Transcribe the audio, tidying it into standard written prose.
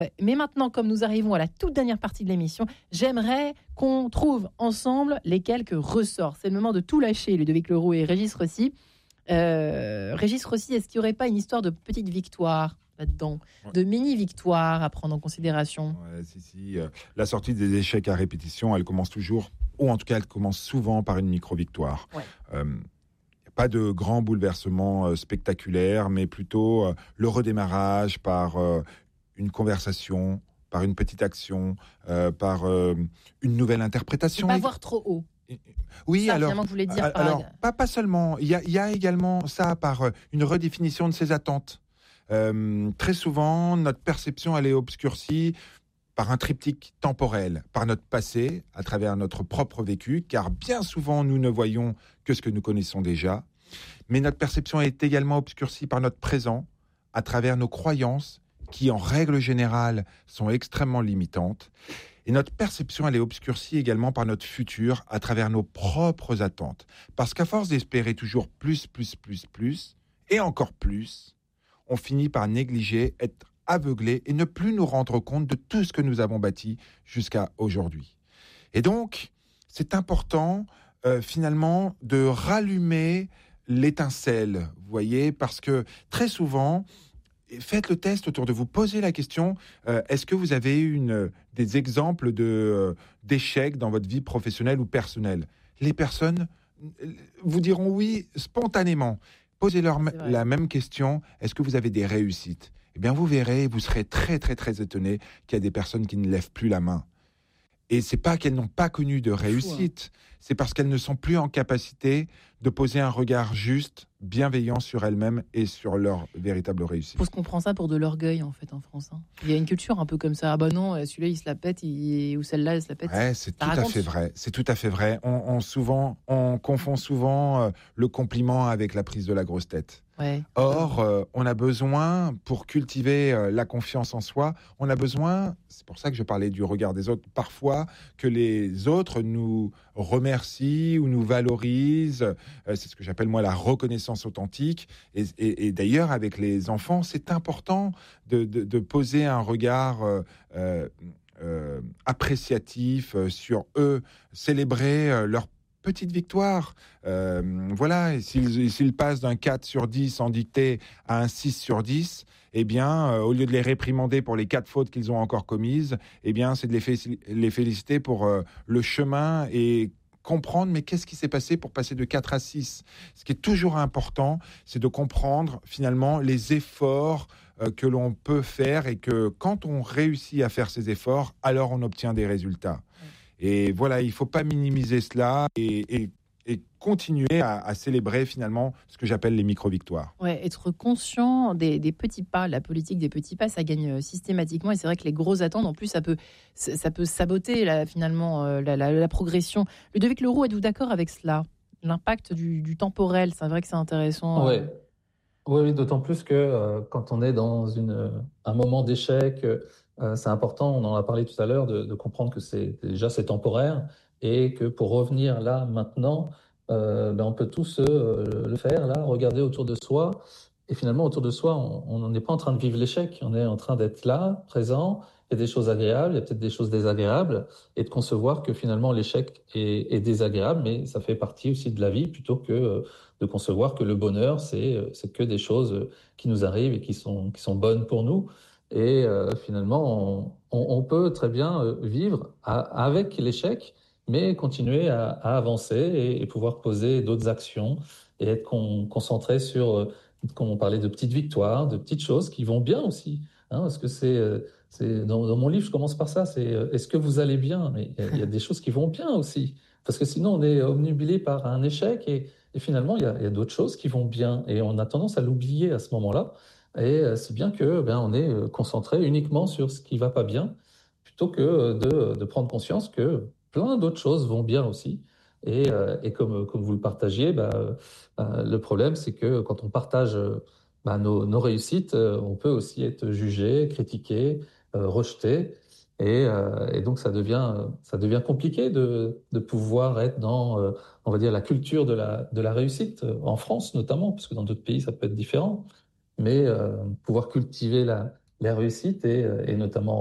Ouais, mais maintenant, comme nous arrivons à la toute dernière partie de l'émission, j'aimerais qu'on trouve ensemble les quelques ressorts. C'est le moment de tout lâcher, Ludovic Leroux et Régis Rossi. Régis Rossi, est-ce qu'il n'y aurait pas une histoire de petite victoire là-dedans, de mini-victoire à prendre en considération? Ouais, si. La sortie des échecs à répétition, elle commence toujours, ou en tout cas, elle commence souvent par une micro-victoire. Ouais. Pas de grands bouleversements spectaculaires, mais plutôt le redémarrage par une conversation, par une petite action, par une nouvelle interprétation. Pas voir trop haut. Oui, ça, alors, que je voulais dire alors pas seulement. Il y a également ça par une redéfinition de ses attentes. Très souvent, notre perception, elle est obscurcie par un triptyque temporel, par notre passé, à travers notre propre vécu, car bien souvent, nous ne voyons que ce que nous connaissons déjà. Mais notre perception est également obscurcie par notre présent, à travers nos croyances, qui, en règle générale, sont extrêmement limitantes. Et notre perception, elle est obscurcie également par notre futur, à travers nos propres attentes. Parce qu'à force d'espérer toujours plus, et encore plus, on finit par négliger, être aveuglé et ne plus nous rendre compte de tout ce que nous avons bâti jusqu'à aujourd'hui. Et donc, c'est important, finalement, de rallumer l'étincelle, vous voyez, parce que très souvent, faites le test autour de vous, posez la question, est-ce que vous avez des exemples d'échecs dans votre vie professionnelle ou personnelle? Les personnes vous diront oui spontanément. Posez-leur la même question, est-ce que vous avez des réussites? Eh bien, vous verrez, vous serez très, très, très étonné qu'il y a des personnes qui ne lèvent plus la main. Et c'est pas qu'elles n'ont pas connu de réussite, c'est parce qu'elles ne sont plus en capacité de poser un regard juste, bienveillant sur elles-mêmes et sur leur véritable réussite. Parce qu'on prend ça pour de l'orgueil, en fait, en France. Hein. Il y a une culture un peu comme ça. Ah bah non, celui-là, il se la pète, ou celle-là, elle se la pète. Ouais, c'est tout à fait vrai. C'est tout à fait vrai. On confond souvent le compliment avec la prise de la grosse tête. Ouais. Or, on a besoin, pour cultiver la confiance en soi, on a besoin, c'est pour ça que je parlais du regard des autres, parfois que les autres nous remercient ou nous valorisent. C'est ce que j'appelle moi la reconnaissance authentique. Et d'ailleurs, avec les enfants, c'est important de poser un regard appréciatif sur eux, célébrer leur petite victoire. Voilà, et s'ils passent d'un 4 sur 10 en dictée à un 6 sur 10, eh bien, au lieu de les réprimander pour les 4 fautes qu'ils ont encore commises, eh bien, c'est de les féliciter pour le chemin et comprendre, mais qu'est-ce qui s'est passé pour passer de 4 à 6? Ce qui est toujours important, c'est de comprendre finalement les efforts que l'on peut faire et que quand on réussit à faire ces efforts, alors on obtient des résultats. Et voilà, il ne faut pas minimiser cela et continuer à célébrer finalement ce que j'appelle les micro-victoires. Ouais, être conscient des petits pas, la politique des petits pas, ça gagne systématiquement. Et c'est vrai que les grosses attentes, en plus, ça peut saboter finalement la progression. Ludovic Leroux, êtes-vous d'accord avec cela? L'impact du temporel, c'est vrai que c'est intéressant. Oui, d'autant plus que quand on est dans un moment d'échec, c'est important, on en a parlé tout à l'heure, de comprendre que c'est temporaire et que pour revenir là, maintenant, on peut tous le faire, là, regarder autour de soi. Et finalement, autour de soi, on n'est pas en train de vivre l'échec, on est en train d'être là, présent. Il y a des choses agréables, il y a peut-être des choses désagréables, et de concevoir que finalement l'échec est désagréable, mais ça fait partie aussi de la vie, plutôt que de concevoir que le bonheur, c'est que des choses qui nous arrivent et qui sont bonnes pour nous. Et finalement, on peut très bien vivre avec l'échec, mais continuer à avancer et pouvoir poser d'autres actions et être concentré sur, comme on parlait, de petites victoires, de petites choses qui vont bien aussi. Hein, parce que dans mon livre, je commence par ça, c'est est-ce que vous allez bien? Mais il y a des choses qui vont bien aussi. Parce que sinon, on est obnubilé par un échec et finalement, il y a d'autres choses qui vont bien. Et on a tendance à l'oublier à ce moment-là. Et c'est bien que on est concentré uniquement sur ce qui va pas bien, plutôt que de prendre conscience que plein d'autres choses vont bien aussi. Et comme vous le partagiez, le problème, c'est que quand on partage nos réussites, on peut aussi être jugé, critiqué, rejeté. Et donc, ça devient compliqué de pouvoir être dans, on va dire, la culture de la réussite, en France notamment, parce que dans d'autres pays, ça peut être différent. Mais pouvoir cultiver les réussites et notamment